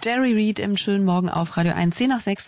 Jerry Reed im schönen Morgen auf Radio 1, 10 nach 6.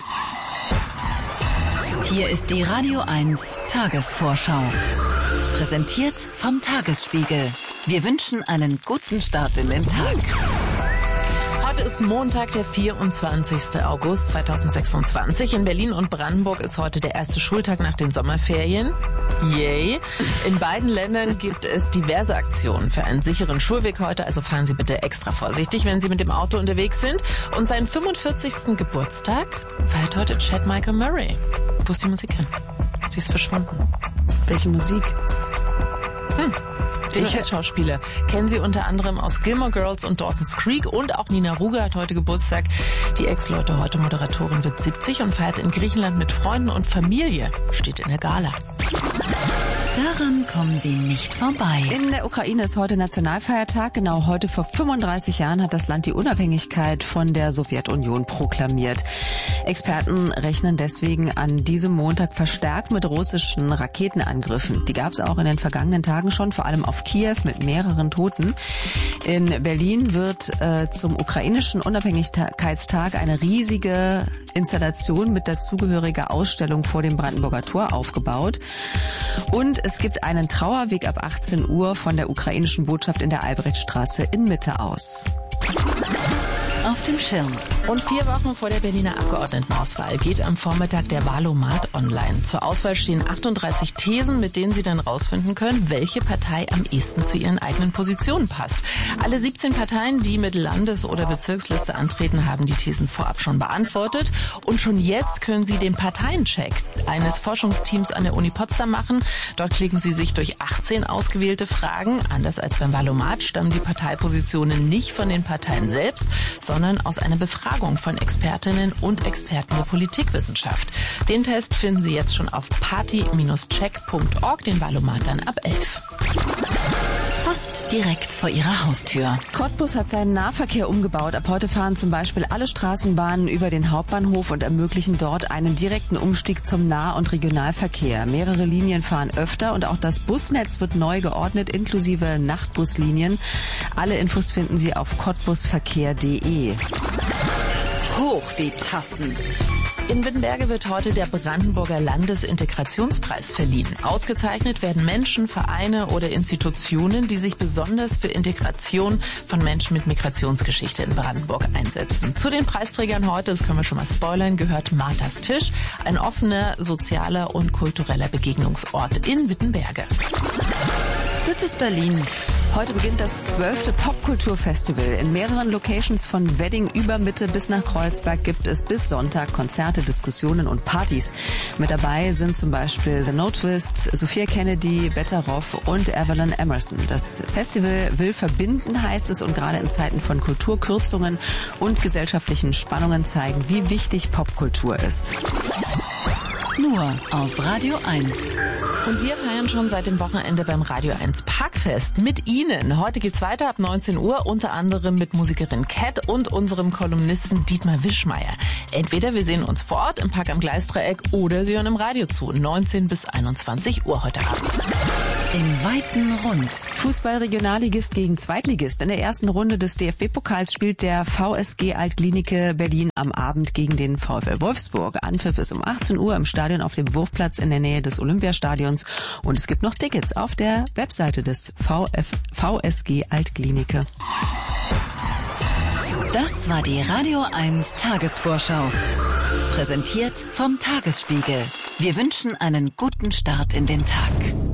Hier ist die Radio 1 Tagesvorschau. Präsentiert vom Tagesspiegel. Wir wünschen einen guten Start in den Tag. Heute ist Montag, der 24. August 2026. In Berlin und Brandenburg ist heute der erste Schultag nach den Sommerferien. Yay! In beiden Ländern gibt es diverse Aktionen für einen sicheren Schulweg heute, also fahren Sie bitte extra vorsichtig, wenn Sie mit dem Auto unterwegs sind. Und seinen 45. Geburtstag feiert heute Chad Michael Murray. Wo ist die Musik hin? Sie ist verschwunden. Welche Musik? Den US-Schauspieler kennen Sie unter anderem aus Gilmore Girls und Dawson's Creek, und auch Nina Ruge hat heute Geburtstag. Die Ex-Leute heute Moderatorin wird 70 und feiert in Griechenland mit Freunden und Familie, steht in der Gala. Daran kommen Sie nicht vorbei. In der Ukraine ist heute Nationalfeiertag. Genau heute vor 35 Jahren hat das Land die Unabhängigkeit von der Sowjetunion proklamiert. Experten rechnen deswegen an diesem Montag verstärkt mit russischen Raketenangriffen. Die gab es auch in den vergangenen Tagen schon, vor allem auf Kiew mit mehreren Toten. In Berlin wird zum ukrainischen Unabhängigkeitstag eine riesige Installation mit dazugehöriger Ausstellung vor dem Brandenburger Tor aufgebaut. Und es gibt einen Trauerweg ab 18 Uhr von der ukrainischen Botschaft in der Albrechtstraße in Mitte aus. Auf dem Schirm. Und 4 Wochen vor der Berliner Abgeordnetenauswahl geht am Vormittag der Wahlomat online. Zur Auswahl stehen 38 Thesen, mit denen Sie dann rausfinden können, welche Partei am ehesten zu Ihren eigenen Positionen passt. Alle 17 Parteien, die mit Landes- oder Bezirksliste antreten, haben die Thesen vorab schon beantwortet. Und schon jetzt können Sie den Parteiencheck eines Forschungsteams an der Uni Potsdam machen. Dort klicken Sie sich durch 18 ausgewählte Fragen. Anders als beim Wahlomat stammen die Parteipositionen nicht von den Parteien selbst, sondern aus einer Befragung von Expertinnen und Experten der Politikwissenschaft. Den Test finden Sie jetzt schon auf party-check.org, den Wahlomat dann ab 11. Fast direkt vor Ihrer Haustür. Cottbus hat seinen Nahverkehr umgebaut. Ab heute fahren zum Beispiel alle Straßenbahnen über den Hauptbahnhof und ermöglichen dort einen direkten Umstieg zum Nah- und Regionalverkehr. Mehrere Linien fahren öfter und auch das Busnetz wird neu geordnet, inklusive Nachtbuslinien. Alle Infos finden Sie auf cottbusverkehr.de. Hoch die Tassen. In Wittenberge wird heute der Brandenburger Landesintegrationspreis verliehen. Ausgezeichnet werden Menschen, Vereine oder Institutionen, die sich besonders für Integration von Menschen mit Migrationsgeschichte in Brandenburg einsetzen. Zu den Preisträgern heute, das können wir schon mal spoilern, gehört Marthas Tisch, ein offener, sozialer und kultureller Begegnungsort in Wittenberge. Das ist Berlin. Heute beginnt das 12. Popkulturfestival. In mehreren Locations von Wedding über Mitte bis nach Kreuzberg gibt es bis Sonntag Konzerte, Diskussionen und Partys. Mit dabei sind zum Beispiel The No Twist, Sophia Kennedy, Betteroff und Evelyn Emerson. Das Festival will verbinden, heißt es, und gerade in Zeiten von Kulturkürzungen und gesellschaftlichen Spannungen zeigen, wie wichtig Popkultur ist. Nur auf Radio 1. Und wir feiern schon seit dem Wochenende beim Radio 1 Parkfest mit Ihnen. Heute geht's weiter ab 19 Uhr, unter anderem mit Musikerin Cat und unserem Kolumnisten Dietmar Wischmeier. Entweder wir sehen uns vor Ort im Park am Gleisdreieck oder Sie hören im Radio zu, 19 bis 21 Uhr heute Abend. Im weiten Rund. Fußball-Regionalligist gegen Zweitligist. In der ersten Runde des DFB-Pokals spielt der VSG Altklinike Berlin am Abend gegen den VfL Wolfsburg. Anpfiff ist um 18 Uhr im Stadion auf dem Wurfplatz in der Nähe des Olympiastadions. Und es gibt noch Tickets auf der Webseite des VSG Altklinike. Das war die Radio 1 Tagesvorschau. Präsentiert vom Tagesspiegel. Wir wünschen einen guten Start in den Tag.